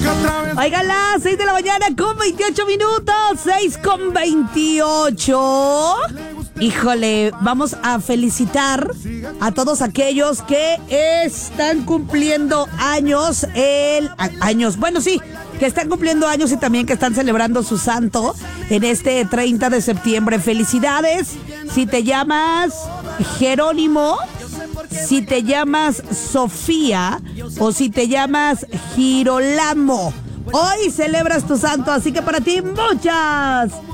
Oigan, las 6 de la mañana con 28 minutos, 6 con 28. Híjole, vamos a felicitar a todos aquellos que están cumpliendo años, que están cumpliendo años y también que están celebrando su santo en este 30 de septiembre. Felicidades, si te llamas Jerónimo, si te llamas Sofía o si te llamas Girolamo. Hoy celebras tu santo, así que para ti muchas